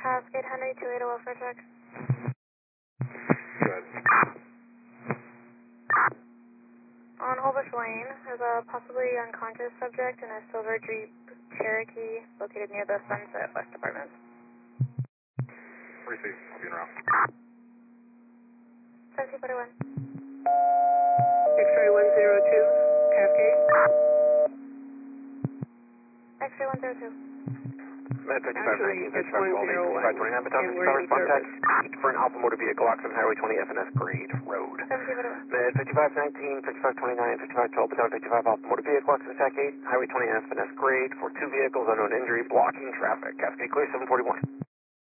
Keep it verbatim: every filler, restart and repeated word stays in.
Cascade Henry, two eight zero, welfare check. Good. On Holbush Lane, there's a possibly unconscious subject in a silver Jeep Cherokee located near the Sunset West Apartments. Receive. Being around. seventeen forty-one. X-ray one zero two, Cascade. X-ray one zero two. Med fifty-five nineteen, Actually, it's fifty-five twelve, fifty-five twenty-nine, Baton and we're fifty-five in response service. text for an Alpha motor vehicle, Oxford Highway twenty F N S grade road. seventeen forty-one. Med fifty-five nineteen, fifty-five twenty-nine, fifty-five twelve, Baton fifty-five Alpha motor vehicle, Oxford Attack eight, Highway twenty F N S grade for two vehicles, unknown injury, blocking traffic. Cascade clear, seven forty-one.